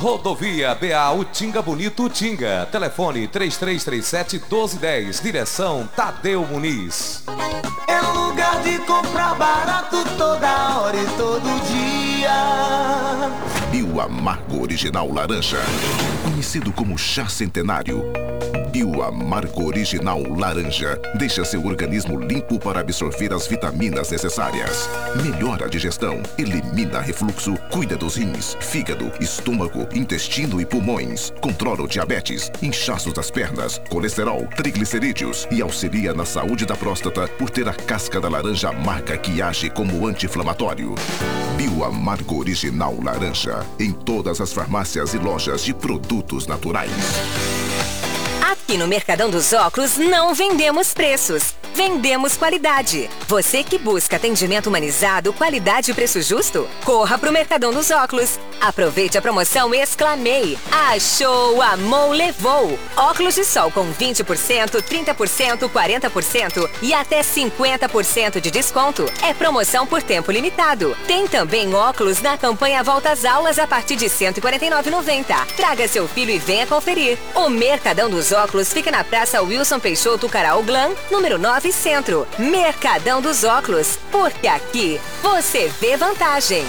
Rodovia BA Utinga Bonito Utinga. Telefone 3337-1210. Direção Tadeu Muniz. É lugar de comprar barato toda hora e todo dia. Bioamargo Original Laranja, conhecido como chá centenário. Bioamargo Original Laranja deixa seu organismo limpo para absorver as vitaminas necessárias. Melhora a digestão, elimina refluxo, cuida dos rins, fígado, estômago, intestino e pulmões. Controla o diabetes, inchaços das pernas, colesterol, triglicerídeos e auxilia na saúde da próstata por ter a casca da laranja amarga que age como anti-inflamatório. Bioamargo Original Laranja, em todas as farmácias e lojas de produtos naturais. Aqui no Mercadão dos Óculos não vendemos preços, vendemos qualidade. Você que busca atendimento humanizado, qualidade e preço justo, corra pro Mercadão dos Óculos. Aproveite a promoção Exclamei. Achou, amou, levou. Óculos de sol com 20%, 30%, 40% e até 50% de desconto. É promoção por tempo limitado. Tem também óculos na campanha Volta às Aulas a partir de R$ 149,90. Traga seu filho e venha conferir. O Mercadão dos Óculos fica na Praça Wilson Peixoto Caraú Glan, número 9 Centro. Mercadão dos Óculos, porque aqui você vê vantagem.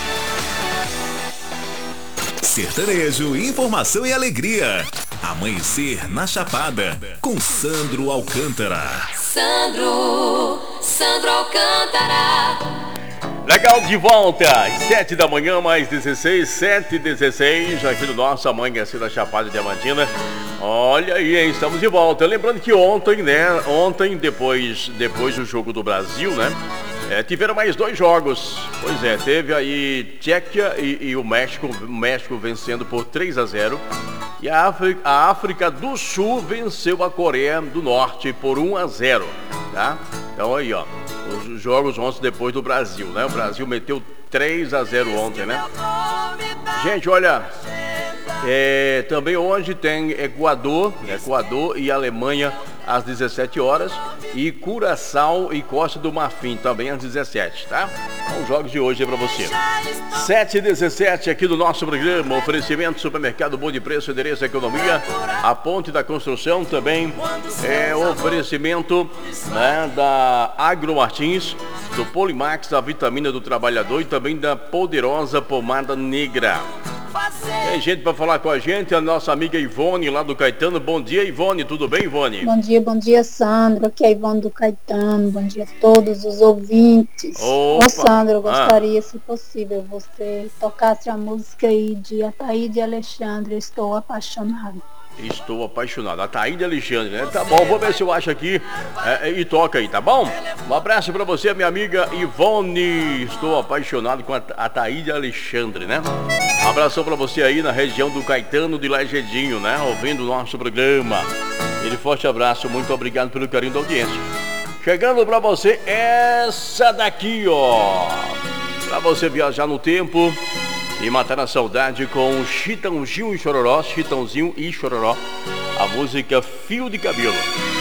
Sertanejo, informação e alegria. Amanhecer na Chapada, com Sandro Alcântara. Sandro Alcântara. Legal, de volta às 7 da manhã, mais 16, 7h16, aqui no nosso Amanhecer da Chapada Diamantina. Olha aí, hein? Estamos de volta. Lembrando que ontem, depois do jogo do Brasil, né? Tiveram mais 2 jogos. Pois é, teve aí Tchequia e o México vencendo por 3-0. E a África do Sul venceu a Coreia do Norte por 1-0, tá? Então aí, ó, os jogos ontem depois do Brasil, né? O Brasil meteu 3-0 ontem, né? Gente, olha, também hoje tem Equador e Alemanha às 17 horas e Curaçao e Costa do Marfim também às 17, tá? São os jogos de hoje aí pra você. 7h17 aqui do nosso programa, oferecimento Supermercado Bom de Preço, Endereço Economia, a Ponte da Construção também, oferecimento, né, da Agro Martins, do Polimax, da Vitamina do Trabalhador e também da Poderosa Pomada Negra. Tem gente para falar com a gente, a nossa amiga Ivone lá do Caetano. Bom dia, Ivone, tudo bem, Ivone? Bom dia, Sandro. Aqui é a Ivone do Caetano. Bom dia a todos os ouvintes. Opa. Ô, Sandro, eu gostaria, se possível, você tocasse a música aí de Ataíde Alexandre, Estou Apaixonado. Estou apaixonado. Ataíde Alexandre, né? Tá bom, vou ver se eu acho aqui e toca aí, tá bom? Um abraço pra você, minha amiga Ivone. Estou apaixonado com a Ataíde Alexandre, né? Um abração pra você aí na região do Caetano de Lagedinho, né? Ouvindo o nosso programa. Ele forte abraço, muito obrigado pelo carinho da audiência. Chegando pra você, essa daqui, ó. Pra você viajar no tempo e matar a saudade com Chitãozinho e Chororó, a música Fio de Cabelo.